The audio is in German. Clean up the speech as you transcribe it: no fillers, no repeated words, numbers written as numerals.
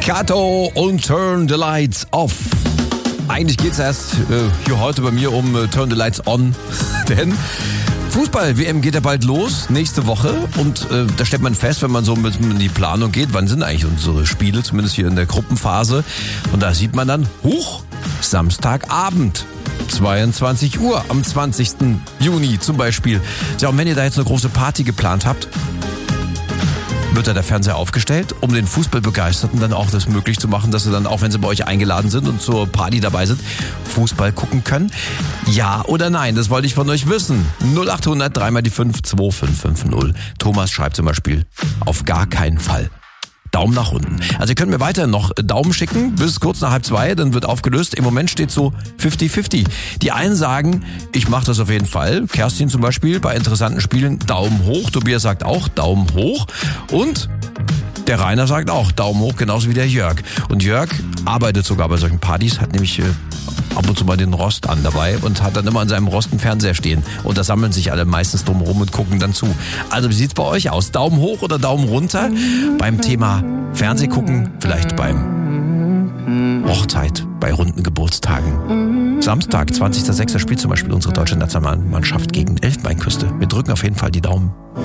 Kato und Turn the Lights Off. Eigentlich geht's erst hier heute bei mir um Turn the Lights On, denn Fußball-WM geht ja bald los, nächste Woche. Und da stellt man fest, wenn man so mit in die Planung geht, wann sind eigentlich unsere Spiele, zumindest hier in der Gruppenphase. Und da sieht man dann, Samstagabend, 22 Uhr am 20. Juni zum Beispiel. Ja, und wenn ihr da jetzt eine große Party geplant habt, wird da der Fernseher aufgestellt, um den Fußballbegeisterten dann auch das möglich zu machen, dass sie dann, auch wenn sie bei euch eingeladen sind und zur Party dabei sind, Fußball gucken können? Ja oder nein? Das wollte ich von euch wissen. 0800 3 mal die 5 2550. Thomas schreibt zum Beispiel, auf gar keinen Fall. Daumen nach unten. Also ihr könnt mir weiterhin noch Daumen schicken bis kurz nach 1:30, dann wird aufgelöst. Im Moment steht so 50-50. Die einen sagen, ich mache das auf jeden Fall. Kerstin zum Beispiel bei interessanten Spielen Daumen hoch. Tobias sagt auch Daumen hoch. Und der Rainer sagt auch Daumen hoch, genauso wie der Jörg. Und Jörg arbeitet sogar bei solchen Partys, hat nämlich ab und zu mal den Rost an dabei und hat dann immer an seinem Rost einen Fernseher stehen. Und da sammeln sich alle meistens drumherum und gucken dann zu. Also wie sieht's bei euch aus? Daumen hoch oder Daumen runter? Beim Thema Fernsehgucken, vielleicht beim Hochzeit, bei runden Geburtstagen. Samstag, 20.06. spielt zum Beispiel unsere deutsche Nationalmannschaft gegen Elfenbeinküste. Wir drücken auf jeden Fall die Daumen.